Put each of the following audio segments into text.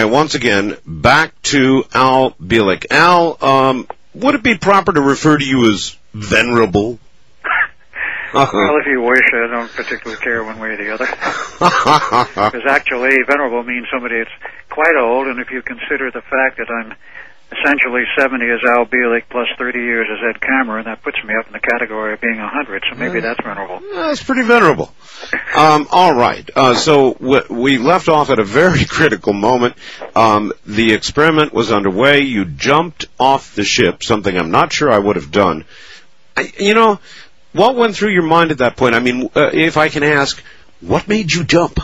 once again, back to Al Bielek. Al, would it be proper to refer to you as venerable? Well, if you wish, I don't particularly care one way or the other. Because actually, venerable means somebody that's quite old, and if you consider the fact that I'm essentially 70 as Al Bielek plus 30 years as Ed Cameron, that puts me up in the category of being 100, so maybe that's venerable. That's pretty venerable. All right. So we left off at a very critical moment. The experiment was underway. You jumped off the ship, something I'm not sure I would have done. What went through your mind at that point? I mean, if I can ask, what made you jump?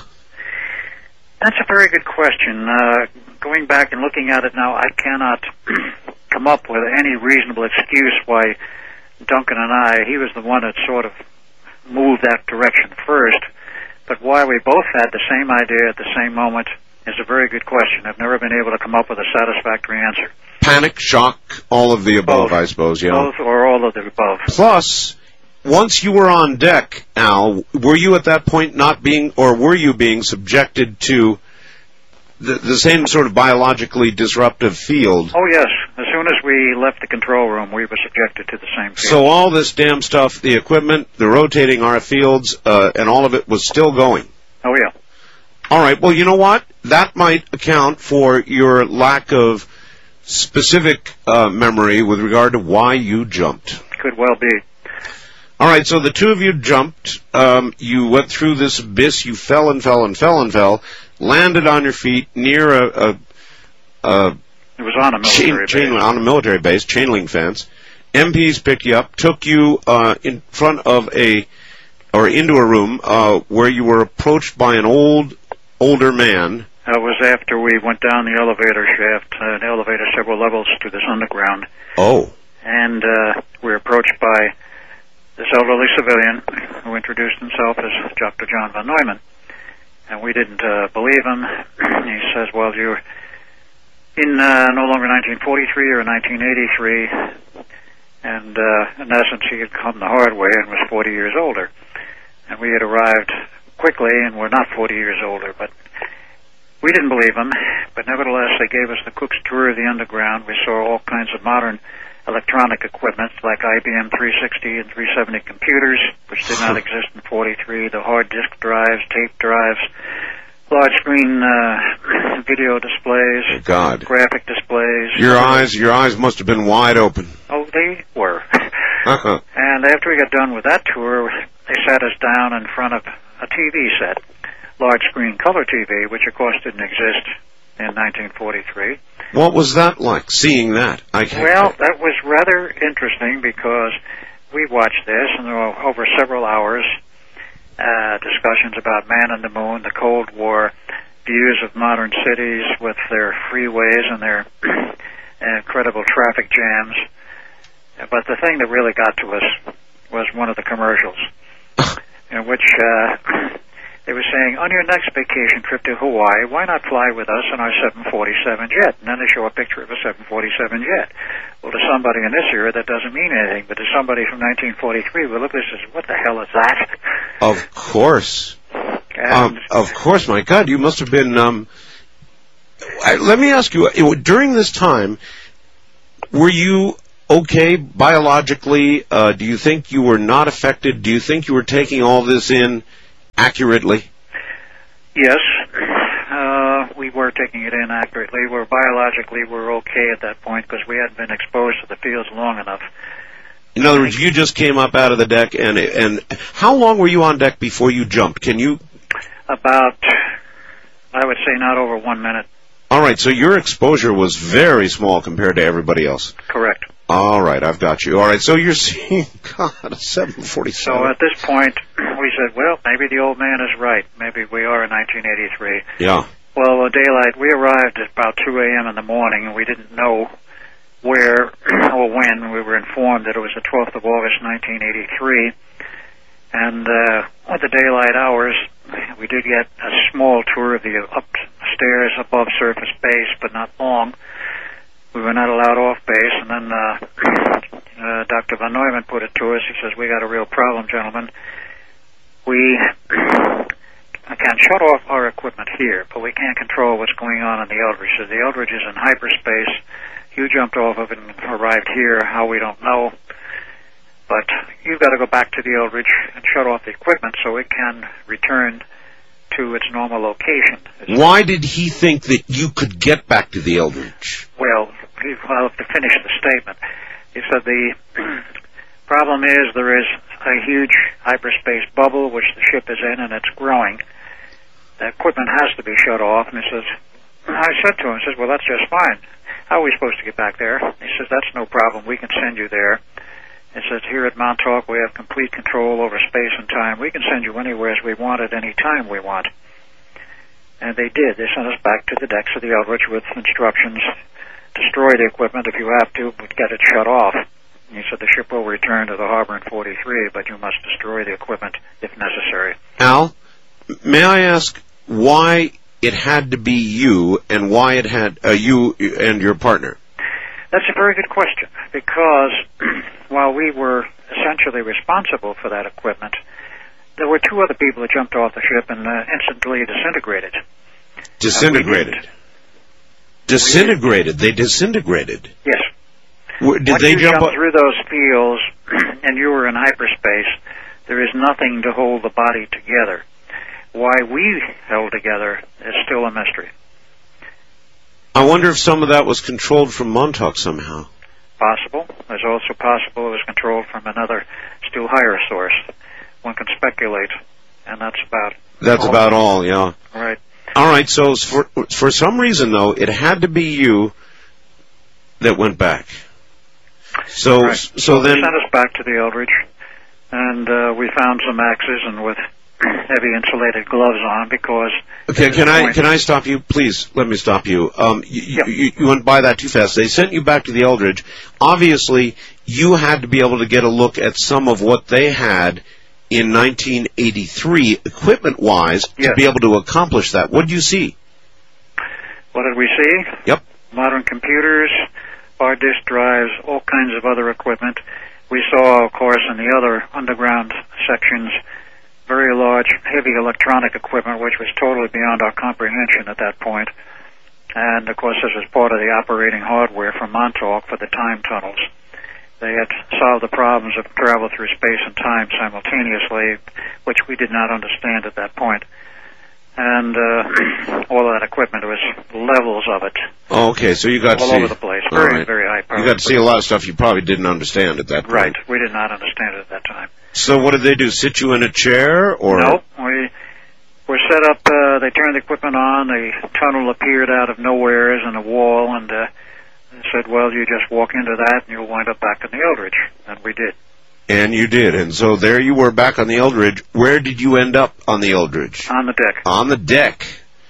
That's a very good question. Going back and looking at it now, I cannot come up with any reasonable excuse why Duncan and he was the one that sort of moved that direction first, but why we both had the same idea at the same moment is a very good question. I've never been able to come up with a satisfactory answer. Panic, shock, all of the above, both. I suppose, yeah. Both or all of the above. Plus, once you were on deck, Al, were you at that point were you being subjected to the same sort of biologically disruptive field? Oh, yes. As soon as we left the control room, we were subjected to the same field. So all this damn stuff, the equipment, the rotating RF fields, and all of it was still going? Oh, yeah. All right. Well, you know what? That might account for your lack of specific memory with regard to why you jumped. Could well be. All right, so the two of you jumped. You went through this abyss. You fell and fell and fell and fell. Landed on your feet near it was on a military base. On a military base, chain link fence. MPs picked you up, took you in front of into a room where you were approached by an older man. It was after we went down the elevator shaft, an elevator several levels to this underground. Oh. And we were approached by this elderly civilian who introduced himself as Dr. John von Neumann. And we didn't believe him. He says, well, you're in no longer 1943 or 1983. And in essence, he had come the hard way and was 40 years older. And we had arrived quickly and were not 40 years older. But we didn't believe him. But nevertheless, they gave us the Cook's tour of the underground. We saw all kinds of modern electronic equipment like IBM 360 and 370 computers, which did not exist in 43, the hard disk drives, tape drives, large screen video displays, graphic displays. Your eyes must have been wide open. Oh, they were. And after we got done with that tour, they sat us down in front of a TV set, large screen color TV, which of course didn't exist in 1943. What was that like, seeing that? Well, that was rather interesting because we watched this, and there were over several hours discussions about man in the moon, the Cold War, views of modern cities with their freeways and their incredible traffic jams. But the thing that really got to us was one of the commercials, in which they were saying, on your next vacation trip to Hawaii, why not fly with us in our 747 jet? And then they show a picture of a 747 jet. Well, to somebody in this era, that doesn't mean anything. But to somebody from 1943, well, look, this is, what the hell is that? Of course. Of course, my God, you must have been... let me ask you, during this time, were you okay biologically? Do you think you were not affected? Do you think you were taking all this in accurately? Yes, we were taking it in accurately. Biologically, we're okay at that point because we hadn't been exposed to the fields long enough. In other words, you just came up out of the deck, and how long were you on deck before you jumped? Can you... About, I would say, not over 1 minute. All right, so your exposure was very small compared to everybody else. Correct. All right, I've got you. All right, so you're seeing, God, a 747. So at this point, we said, well, maybe the old man is right. Maybe we are in 1983. Yeah. Well, daylight, we arrived at about 2 a.m. in the morning, and we didn't know where or when. We were informed that it was the 12th of August, 1983. And with the daylight hours, we did get a small tour of the upstairs above surface base, but not long. We were not allowed off base, and then Dr. von Neumann put it to us. He says, we got a real problem, gentlemen. We can shut off our equipment here, but we can't control what's going on in the Eldridge. So the Eldridge is in hyperspace. You jumped off of it and arrived here. How, we don't know. But you've got to go back to the Eldridge and shut off the equipment so it can return to its normal location. Why did he think that you could get back to the Eldridge? Well, I'll have to finish the statement. He said the problem is there is a huge hyperspace bubble which the ship is in, and it's growing. The equipment has to be shut off. And he says, I said to him, he says, well, that's just fine. How are we supposed to get back there? He says, that's no problem. We can send you there. He says, here at Montauk, we have complete control over space and time. We can send you anywhere as we want at any time we want. And they did. They sent us back to the decks of the Eldridge with instructions: destroy the equipment if you have to, but get it shut off. And he said, the ship will return to the harbor in 43, but you must destroy the equipment if necessary. Al, may I ask why it had to be you, and why it had you and your partner? That's a very good question, because while we were essentially responsible for that equipment, there were two other people that jumped off the ship and instantly disintegrated. Disintegrated? Disintegrated? They disintegrated? Yes. Did they jump through those fields and you were in hyperspace, there is nothing to hold the body together. Why we held together is still a mystery. I wonder if some of that was controlled from Montauk somehow. Possible. It's also possible it was controlled from another still higher source. One can speculate, and that's about all, yeah. Right. All right, so for some reason, though, it had to be you that went back. So, right. so then... They sent us back to the Eldridge, and we found some axes and with heavy insulated gloves on because... Okay, can I stop you? Please, let me stop you. You went by that too fast. They sent you back to the Eldridge. Obviously, you had to be able to get a look at some of what they had in 1983, equipment-wise, to be able to accomplish that. What did you see? What did we see? Yep. Modern computers, hard disk drives, all kinds of other equipment. We saw, of course, in the other underground sections, very large, heavy electronic equipment, which was totally beyond our comprehension at that point. And, of course, this was part of the operating hardware from Montauk for the time tunnels. They had solved the problems of travel through space and time simultaneously, which we did not understand at that point. And all of that equipment, was levels of it. Oh, okay, so you got to see... all over the place. Very, very high power. You got to see a lot of stuff you probably didn't understand at that point. Right, we did not understand it at that time. So what did they do, sit you in a chair, or...? Nope, we were set up, they turned the equipment on, the tunnel appeared out of nowhere as in a wall, and they said, well, you just walk into that and you'll wind up back in the Eldridge. And we did. And you did. And so there you were back on the Eldridge. Where did you end up on the Eldridge? On the deck. On the deck.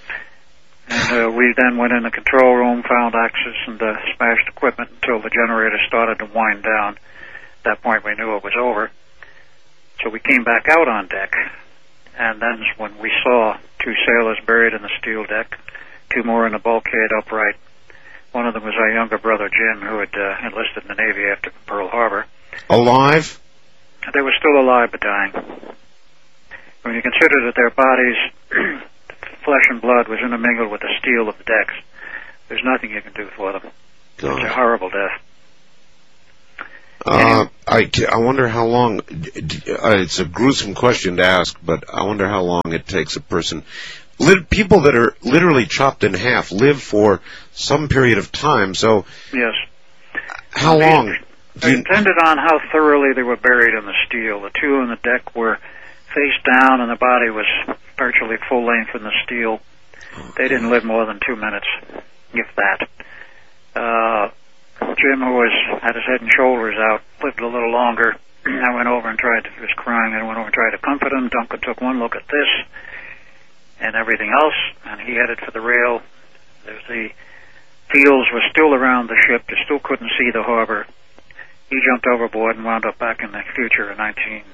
And we then went in the control room, found axes and smashed equipment until the generator started to wind down. At that point we knew it was over. So we came back out on deck. And then when we saw two sailors buried in the steel deck, two more in the bulkhead upright. One of them was our younger brother, Jim, who had enlisted in the Navy after Pearl Harbor. Alive? They were still alive but dying. When you consider that their bodies, flesh and blood, was intermingled with the steel of the decks, there's nothing you can do for them. God. It's a horrible death. I wonder how long, it's a gruesome question to ask, but I wonder how long it takes a person... People that are literally chopped in half live for some period of time, so... Yes. How long? It depended on how thoroughly they were buried in the steel. The two on the deck were face down and the body was virtually full length in the steel. They didn't live more than 2 minutes, if that. Jim, who had his head and shoulders out, lived a little longer. I went over and he was crying, I went over and tried to comfort him. Duncan took one look at this and everything else, and he headed for the rail. The fields were still around the ship. You still couldn't see the harbor. He jumped overboard and wound up back in the future in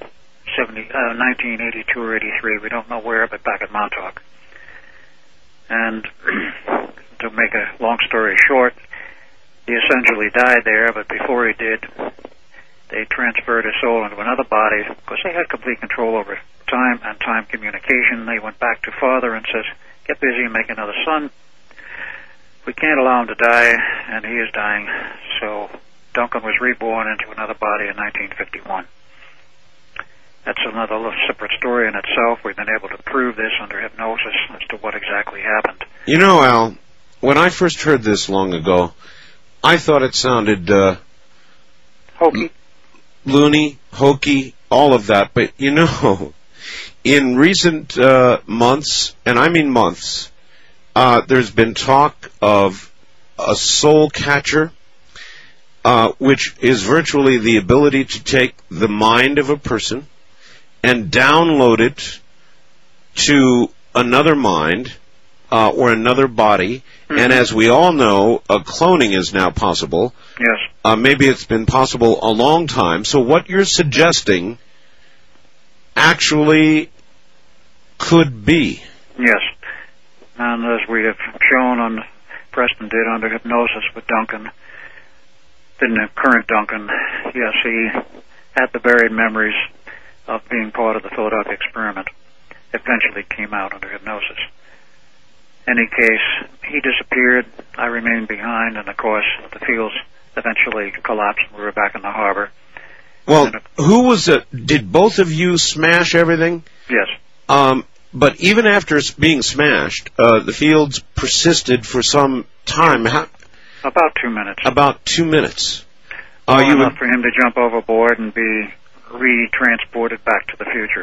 1982 or 83. We don't know where, but back at Montauk. And to make a long story short, he essentially died there, but before he did, They transferred his soul into another body because they had complete control over time and time communication. They went back to Father and says, get busy and make another son. We can't allow him to die, and he is dying. So Duncan was reborn into another body in 1951. That's another little separate story in itself. We've been able to prove this under hypnosis as to what exactly happened. You know, Al, when I first heard this long ago, I thought it sounded hokey, loony, hokey, all of that. But, you know, in recent months, and I mean months, there's been talk of a soul catcher, which is virtually the ability to take the mind of a person and download it to another mind or another body. Mm-hmm. And as we all know, cloning is now possible. Yes. Maybe it's been possible a long time. So what you're suggesting actually could be. Yes. And as we have shown Preston did under hypnosis with Duncan, the current Duncan, yes, he had the buried memories of being part of the Philadelphia experiment. Eventually came out under hypnosis. In any case, he disappeared. I remained behind, and of course, the fields eventually collapsed, and we were back in the harbor. Well, who was it? Did both of you smash everything? Yes. But even after being smashed, the fields persisted for some time. About 2 minutes. About 2 minutes. Enough for him to jump overboard and be re-transported back to the future.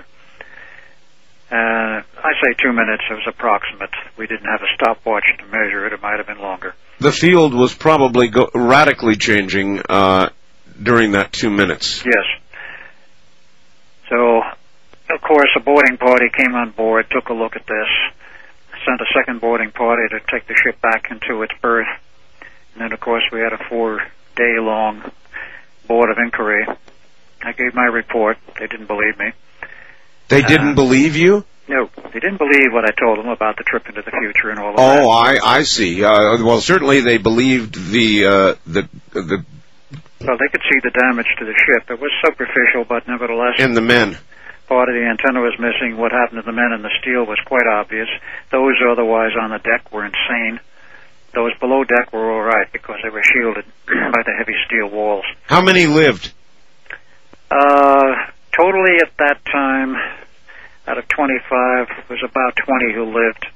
I say 2 minutes. It was approximate. We didn't have a stopwatch to measure it. It might have been longer. The field was probably radically changing during that 2 minutes. Yes. So, of course, a boarding party came on board, took a look at this, sent a second boarding party to take the ship back into its berth. And then, of course, we had a 4-day-long board of inquiry. I gave my report. They didn't believe me. They didn't believe you? No, they didn't believe what I told them about the trip into the future and all of that. Oh, I see. Well, certainly they believed the. Well, they could see the damage to the ship. It was superficial, but nevertheless. And the men. Part of the antenna was missing. What happened to the men and the steel was quite obvious. Those otherwise on the deck were insane. Those below deck were all right because they were shielded by the heavy steel walls. How many lived? Totally at that time, out of 25, was about 20 who lived.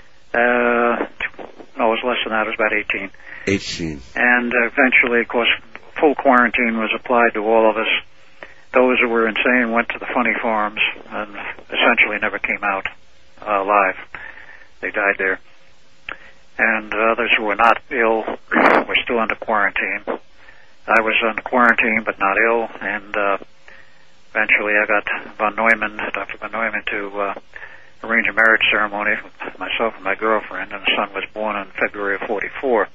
No, it was less than that. It was about 18. 18. And eventually, of course, full quarantine was applied to all of us. Those who were insane went to the funny farms and essentially never came out alive. They died there. And others who were not ill were still under quarantine. I was under quarantine but not ill, and eventually I got Dr. Von Neumann, to arrange a marriage ceremony with myself and my girlfriend, and the son was born in February of 44.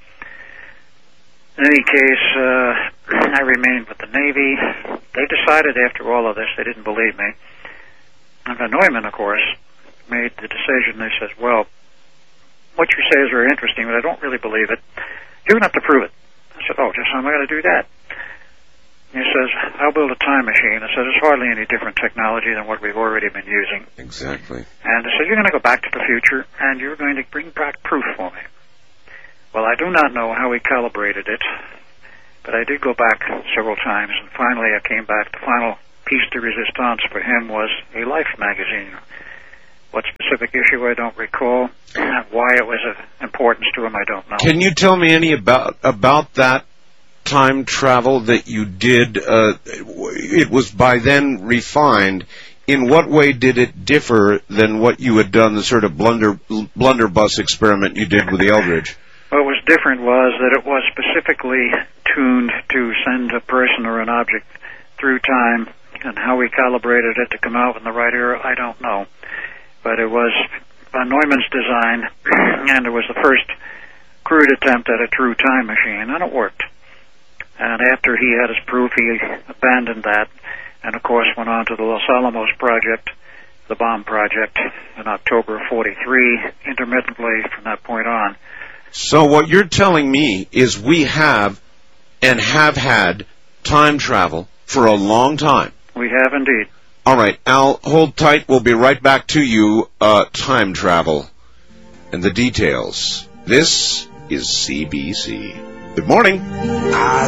In any case, I remained with the Navy. They decided after all of this, they didn't believe me. And Von Neumann, of course, made the decision. They said, well, what you say is very interesting, but I don't really believe it. You're going to have to prove it. I said, oh, just how am I going to do that? He says, I'll build a time machine. I said, it's hardly any different technology than what we've already been using. Exactly. And I said, you're going to go back to the future, and you're going to bring back proof for me. Well, I do not know how he calibrated it, but I did go back several times, and finally I came back. The final piece de resistance for him was a Life magazine. What specific issue, I don't recall. Why it was of importance to him, I don't know. Can you tell me any about that time travel that you did? It was by then refined. In what way did it differ than what you had done, the sort of blunderbuss experiment you did with the Eldridge? What was different was that it was specifically tuned to send a person or an object through time, and how we calibrated it to come out in the right era, I don't know. But it was Von Neumann's design, and it was the first crude attempt at a true time machine, and it worked. And after he had his proof, he abandoned that, and of course went on to the Los Alamos project, the bomb project, in October of 43, intermittently from that point on. So what you're telling me is we have and have had time travel for a long time. We have indeed. All right, Al, hold tight. We'll be right back to you. Time travel and the details. This is CBC. Good morning.